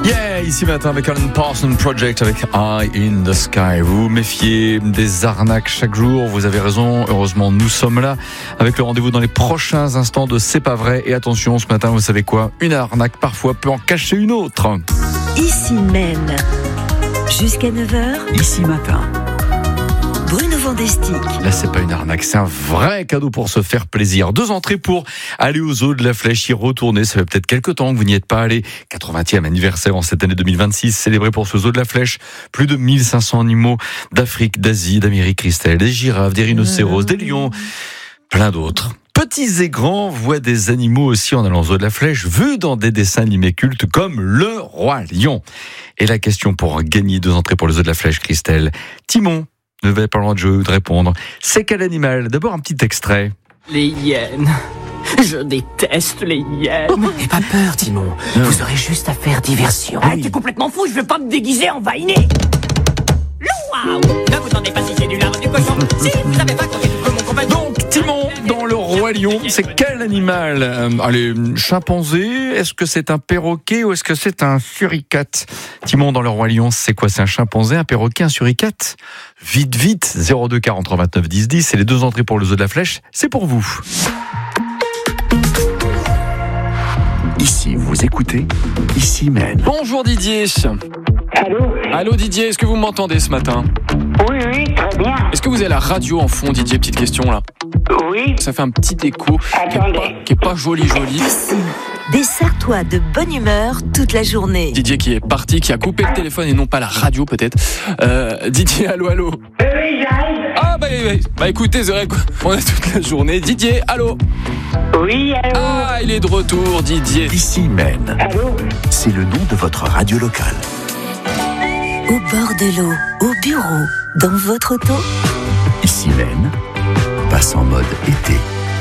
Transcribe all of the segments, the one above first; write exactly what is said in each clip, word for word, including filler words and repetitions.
Yeah, ici matin avec Alan Parsons Project avec Eye in the Sky. Vous vous méfiez des arnaques chaque jour, vous avez raison, heureusement nous sommes là avec le rendez-vous dans les prochains instants de C'est pas vrai. Et attention, ce matin, vous savez quoi ? Une arnaque parfois peut en cacher une autre. Ici Maine, jusqu'à neuf heures, Ici matin. Bruno Vandestick. Là, c'est pas une arnaque, c'est un vrai cadeau pour se faire plaisir. Deux entrées pour aller aux Eaux de la Flèche, y retourner. Ça fait peut-être quelques temps que vous n'y êtes pas allé. quatre-vingtième anniversaire en cette année deux mille vingt-six, célébré pour ce Zoo de la Flèche. Plus de mille cinq cents animaux d'Afrique, d'Asie, d'Amérique, Christelle, des girafes, des rhinocéros, des lions, plein d'autres. Petits et grands voient des animaux aussi en allant au Zoo de la Flèche, vus dans des dessins animés cultes comme le Roi Lion. Et la question pour gagner deux entrées pour le Zoo de la Flèche, Christelle. Timon ne va pas loin de jeu de répondre. C'est quel animal ? D'abord un petit extrait. Les hyènes. Je déteste les hyènes. N'aie pas peur, Timon. Vous aurez juste à faire diversion. Ah, t'es complètement fou, je veux pas me déguiser en vainé. Louaou. Ne vous tendez pas si c'est du lard du cochon. Si vous avez pas compris tout mon compagnon. Donc, Timon, dans le Roi Lion, c'est quel animal ? euh, Allez, chimpanzé, est-ce que c'est un perroquet ou est-ce que c'est un suricate ? Timon, dans le Roi Lion, c'est quoi ? C'est un chimpanzé, un perroquet, un suricate ? Vite, vite, zéro deux quarante-trois vingt-neuf dix dix, c'est les deux entrées pour le Zoo de la Flèche, c'est pour vous. Ici, vous écoutez. Ici Maine. Bonjour Didier. Allô ? Allô Didier, est-ce que vous m'entendez ce matin ? Oui, oui, très bien. Est-ce que vous avez la radio en fond, Didier ? Petite question là. Oui. Ça fait un petit écho qui est Attendez. pas, qui est pas joli joli. Ici, dessert-toi de bonne humeur toute la journée. Didier qui est parti, qui a coupé le téléphone et non pas la radio peut-être. Euh, Didier, allô, allô. Oui, oui, j'arrive. Ah bah, bah, bah écoutez, c'est vrai qu'on a toute la journée. Didier, allô. Oui, allô. Ah, il est de retour, Didier. Ici Maine. Allô. C'est le nom de votre radio locale. Au bord de l'eau, au bureau, dans votre auto. Ici Maine. Passe en mode été.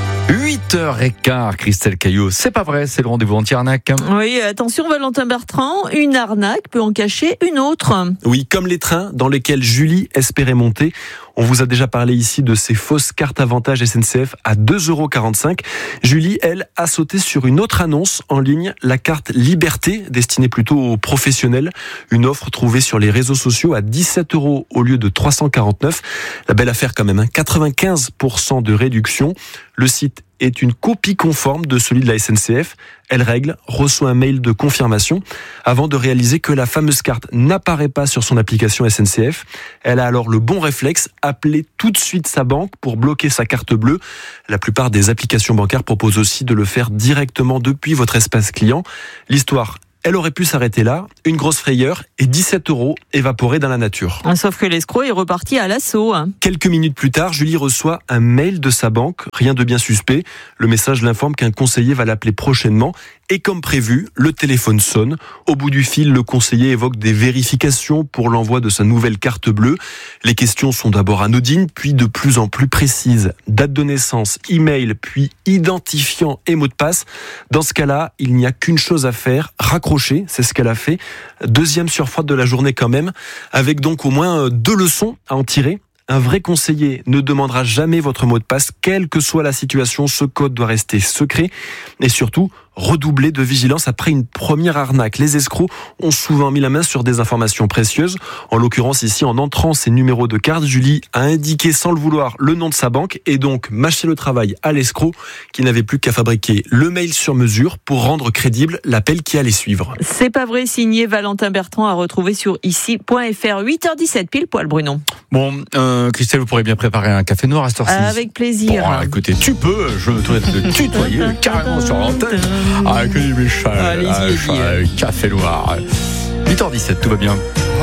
huit heures quinze, Christelle Caillot. C'est pas vrai, c'est le rendez-vous anti-arnaque. Oui, attention Valentin Bertrand, une arnaque peut en cacher une autre. Oui, comme les trains dans lesquels Julie espérait monter. On vous a déjà parlé ici de ces fausses cartes avantage S N C F à deux euros quarante-cinq. Julie, elle, a sauté sur une autre annonce en ligne, la carte Liberté, destinée plutôt aux professionnels. Une offre trouvée sur les réseaux sociaux à dix-sept euros au lieu de trois cent quarante-neuf. La belle affaire quand même, hein. quatre-vingt-quinze pour cent de réduction. Le site est une copie conforme de celui de la S N C F. Elle règle, reçoit un mail de confirmation avant de réaliser que la fameuse carte n'apparaît pas sur son application S N C F. Elle a alors le bon réflexe, appeler tout de suite sa banque pour bloquer sa carte bleue. La plupart des applications bancaires proposent aussi de le faire directement depuis votre espace client. L'histoire, elle aurait pu s'arrêter là, une grosse frayeur et dix-sept euros évaporés dans la nature. Sauf que l'escroc est reparti à l'assaut. Quelques minutes plus tard, Julie reçoit un mail de sa banque, rien de bien suspect. Le message l'informe qu'un conseiller va l'appeler prochainement. Et comme prévu, le téléphone sonne. Au bout du fil, le conseiller évoque des vérifications pour l'envoi de sa nouvelle carte bleue. Les questions sont d'abord anodines, puis de plus en plus précises. Date de naissance, email, puis identifiant et mot de passe. Dans ce cas-là, il n'y a qu'une chose à faire, raccrocher, c'est ce qu'elle a fait. Deuxième surfroide de la journée quand même, avec donc au moins deux leçons à en tirer. Un vrai conseiller ne demandera jamais votre mot de passe, quelle que soit la situation, ce code doit rester secret. Et surtout, redoubler de vigilance après une première arnaque. Les escrocs ont souvent mis la main sur des informations précieuses. En l'occurrence ici, en entrant ses numéros de carte, Julie a indiqué sans le vouloir le nom de sa banque et donc mâché le travail à l'escroc qui n'avait plus qu'à fabriquer le mail sur mesure pour rendre crédible l'appel qui allait suivre. C'est pas vrai, signé Valentin Bertrand, à retrouver sur ici point f r. huit heures dix-sept pile poil, Bruno. Bon, euh, Christelle, vous pourrez bien préparer un café noir à cette heure-ci. Avec plaisir. Bon, alors, écoutez, tu peux, je te de tutoyer carrément sur l'antenne. Ah, que du Michel, Allez-y, ah, Eddie. café noir. huit heures dix-sept, tout va bien.